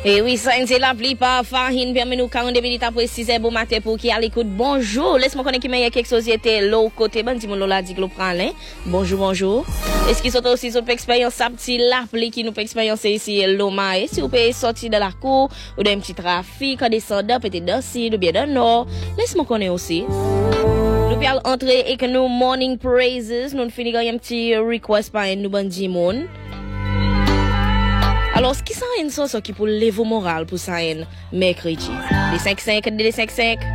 Et oui, ça c'est l'appli par Farine. Permet-nous 42 minutes après 6h bon matin pour qui à l'écoute. Bonjour. Laisse-moi connaître qui meilleur quelque société l'autre côté. Ben, dis-moi là dit que l'on prend là. Bonjour, bonjour. Est-ce qu'il sont aussi sur expérience ça petit l'appli qui nous peut expériencer ici l'Oma. Et si vous pouvez sortir de la cour ou d'un petit trafic, en descendant peut-être dans sud ou bien dans nord. Laisse-moi connaître aussi. Nous allons entrer et que nous morning praises. Nous finissons un petit request par nous bandi moun. Alors, ce qui ça une sauce qui pour lever moral pour ça mercredi. Les 5-5, les 5-5.